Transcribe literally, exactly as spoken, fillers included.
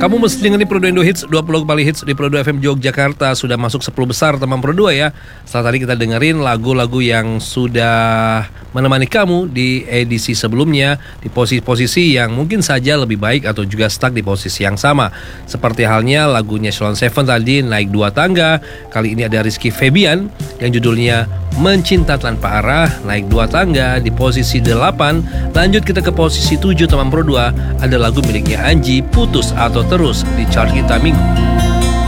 Kamu mesti dengerin Pro dua Indo Hits, dua puluh kali hits di Pro dua F M Yogyakarta. Sudah masuk sepuluh besar teman Pro dua ya. Setelah tadi kita dengerin lagu-lagu yang sudah menemani kamu di edisi sebelumnya, di posisi-posisi yang mungkin saja lebih baik atau juga stuck di posisi yang sama. Seperti halnya lagunya Shalon Seven tadi, Naik Dua Tangga. Kali ini ada Rizky Febian yang judulnya Mencinta Tanpa Arah, naik dua tangga di posisi delapan. Lanjut kita ke posisi tujuh teman Pro dua. Ada lagu miliknya Anji, Putus atau Terus di chart kita minggu.